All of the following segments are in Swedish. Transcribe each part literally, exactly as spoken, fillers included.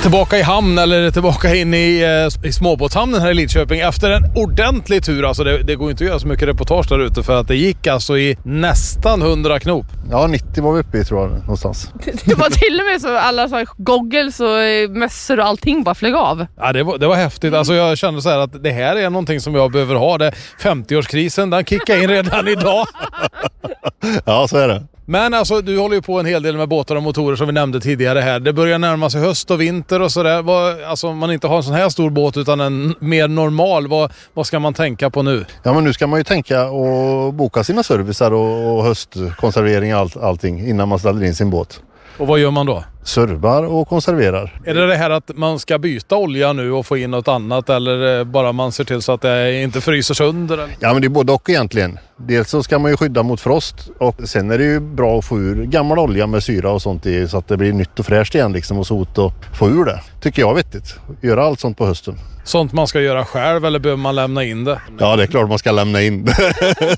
Tillbaka i hamn eller tillbaka in i, eh, i småbåtshamnen här i Lidköping efter en ordentlig tur. Alltså det, det går inte att göra så mycket reportage där ute för att det gick alltså i nästan hundra knop. Ja, nittio var vi uppe i tror jag någonstans. Det var till och med så alla så här goggles och mössor och allting bara flög av. Ja, det var, det var häftigt. Alltså jag kände så här att det här är någonting som jag behöver ha. Det femtioårskrisen, den kickar in redan idag. Ja, så är det. Men alltså, du håller ju på en hel del med båtar och motorer som vi nämnde tidigare här. Det börjar närma sig höst och vinter och sådär. Vad, alltså om man inte har en sån här stor båt utan en mer normal, vad, vad ska man tänka på nu? Ja, men nu ska man ju tänka och boka sina servicer och, och höstkonservering och allt, allting innan man ställer in sin båt. Och vad gör man då? Servar och konserverar. Är det det här att man ska byta olja nu och få in något annat eller bara man ser till så att det inte fryser sönder? Eller? Ja, men det är både och egentligen. Dels så ska man ju skydda mot frost och sen är det ju bra att få ur gammal olja med syra och sånt i så att det blir nytt och fräscht igen liksom och sot och få ur det. Tycker jag är vettigt. Göra allt sånt på hösten. Sånt man ska göra själv eller behöver man lämna in det? Ja, det är klart man ska lämna in det.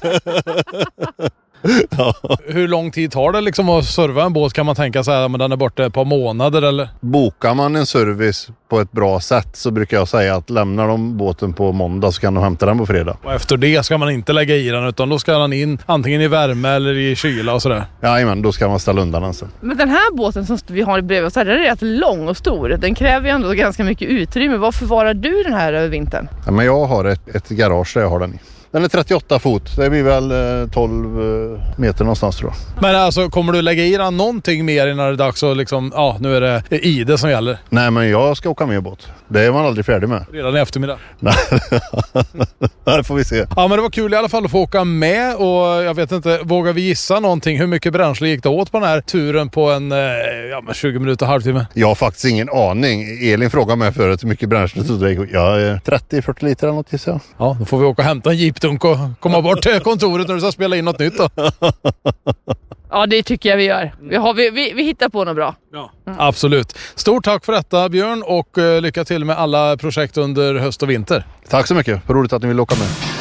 Ja. Hur lång tid tar det liksom att serva en båt? Kan man tänka sig att den är borta ett par månader eller? Bokar man en service på ett bra sätt så brukar jag säga att lämnar de båten på måndag så kan de hämta den på fredag. Och efter det ska man inte lägga i den utan då ska den in antingen i värme eller i kyla och sådär. Jajamän, då ska man ställa undan den sen. Men den här båten som vi har bredvid oss här, den är rätt lång och stor. Den kräver ju ändå ganska mycket utrymme. Vad förvarar du den här över vintern? Ja, men jag har ett, ett garage där jag har den i. Den är trettioåtta fot. Det blir väl tolv meter någonstans tror jag. Men alltså, kommer du lägga i den någonting mer innan det är dags och liksom, ja, nu är det I D E som gäller? Nej, men jag ska åka med båt. Det är man aldrig färdig med. Redan i eftermiddag? Nej, det får vi se. Ja, men det var kul i alla fall att få åka med och jag vet inte, vågar vi gissa någonting? Hur mycket bränsle gick det åt på den här turen på en ja, tjugo minuter, halvtimme? Jag har faktiskt ingen aning. Elin frågade mig förut hur mycket bränsle tog det gick. Ja, trettio till fyrtio liter eller något gissar jag. Ja, då får vi åka och hämta en jeepdunk och komma bort till kontoret när du ska spela in något nytt då. Ja, det tycker jag vi gör. Vi, har, vi, vi, vi hittar på något bra. Ja, mm. Absolut. Stort tack för detta Björn och uh, lycka till med alla projekt under höst och vinter. Tack så mycket. Roligt att ni vill åka med.